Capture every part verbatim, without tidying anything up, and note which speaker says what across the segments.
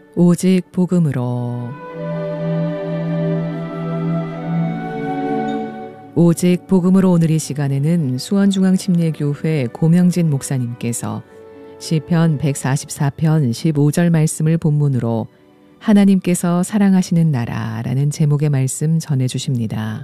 Speaker 1: 오직 복음으로. 오직 복음으로 오늘 이 시간에는 수원중앙침례교회 고명진 목사님께서 시편 백사십사 편 십오 절 말씀을 본문으로 하나님께서 사랑하시는 나라라는 제목의 말씀 전해주십니다.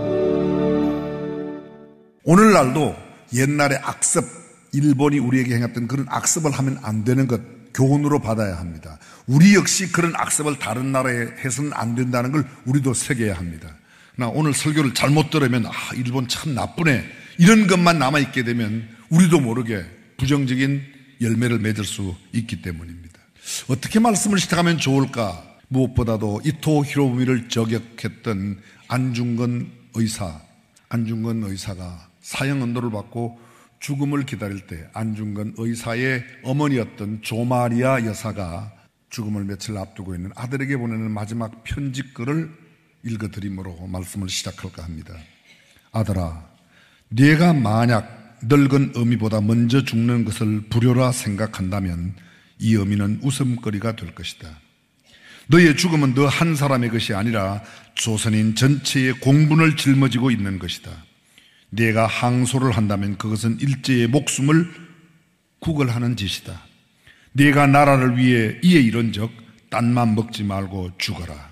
Speaker 2: 오늘날도 옛날의 악습, 일본이 우리에게 행했던 그런 악습을 하면 안 되는 것 교훈으로 받아야 합니다. 우리 역시 그런 악습을 다른 나라에 해서는 안 된다는 걸 우리도 새겨야 합니다. 나 오늘 설교를 잘못 들으면 아 일본 참 나쁘네 이런 것만 남아있게 되면 우리도 모르게 부정적인 열매를 맺을 수 있기 때문입니다. 어떻게 말씀을 시작하면 좋을까? 무엇보다도 이토 히로부미를 저격했던 안중근 의사, 안중근 의사가 사형언도를 받고 죽음을 기다릴 때 안중근 의사의 어머니였던 조마리아 여사가 죽음을 며칠 앞두고 있는 아들에게 보내는 마지막 편지글을 읽어드림으로 말씀을 시작할까 합니다. 아들아, 네가 만약 늙은 어미보다 먼저 죽는 것을 불효라 생각한다면 이 어미는 웃음거리가 될 것이다. 너의 죽음은 너 한 사람의 것이 아니라 조선인 전체의 공분을 짊어지고 있는 것이다. 네가 항소를 한다면 그것은 일제의 목숨을 구걸하는 짓이다. 네가 나라를 위해 이에 이런 적 딴만 먹지 말고 죽어라.